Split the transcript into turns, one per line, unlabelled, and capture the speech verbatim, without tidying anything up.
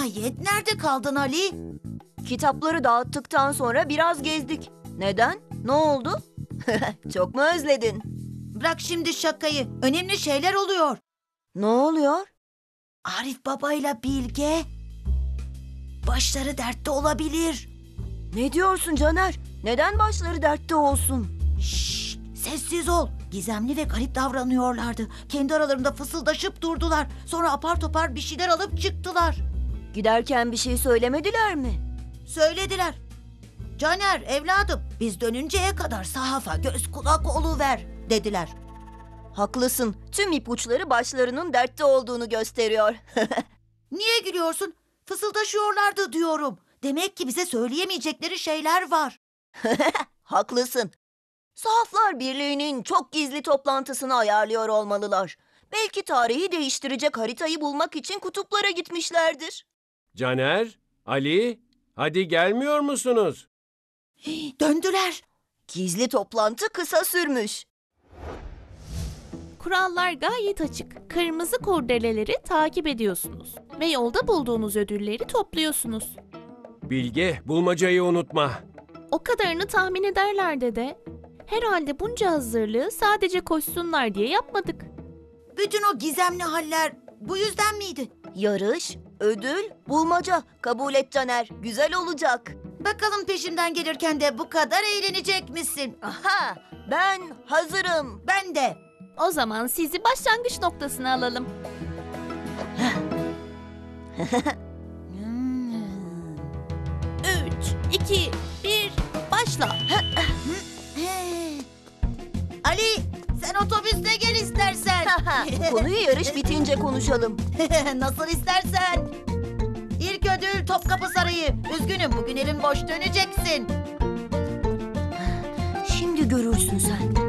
Nihayet nerede kaldın Ali?
Kitapları dağıttıktan sonra biraz gezdik. Neden? Ne oldu? Çok mu özledin?
Bırak şimdi şakayı. Önemli şeyler oluyor.
Ne oluyor?
Arif babayla Bilge başları dertte olabilir.
Ne diyorsun Caner? Neden başları dertte olsun?
Şşş, sessiz ol. Gizemli ve garip davranıyorlardı. Kendi aralarında fısıldaşıp durdular. Sonra apar topar bir şeyler alıp çıktılar.
Giderken bir şey söylemediler mi?
Söylediler. Caner evladım, biz dönünceye kadar sahafa göz kulak oluver dediler.
Haklısın. Tüm ipuçları başlarının dertte olduğunu gösteriyor.
Niye gülüyorsun? Fısıldaşıyorlardı diyorum. Demek ki bize söyleyemeyecekleri şeyler var.
Haklısın. Sahaflar Birliği'nin çok gizli toplantısını ayarlıyor olmalılar. Belki tarihi değiştirecek haritayı bulmak için kutuplara gitmişlerdir.
Caner, Ali, hadi gelmiyor musunuz?
Döndüler.
Gizli toplantı kısa sürmüş.
Kurallar gayet açık. Kırmızı kurdeleleri takip ediyorsunuz ve yolda bulduğunuz ödülleri topluyorsunuz.
Bilge, bulmacayı unutma.
O kadarını tahmin ederler dede. Herhalde bunca hazırlığı sadece koşsunlar diye yapmadık.
Bütün o gizemli haller bu yüzden miydi?
Yarış, ödül, bulmaca. Kabul et Caner. Güzel olacak.
Bakalım peşimden gelirken de bu kadar eğlenecek misin?
Aha, ben hazırım.
Ben de.
O zaman sizi başlangıç noktasına alalım.
Hmm.
Üç, iki, bir, başla.
He. Ali, sen otobüste gel istersen.
Bu konuyu yarış bitince konuşalım.
Nasıl istersen. İlk ödül Topkapı Sarayı. Üzgünüm, bugün elin boş döneceksin.
Şimdi görürsün sen.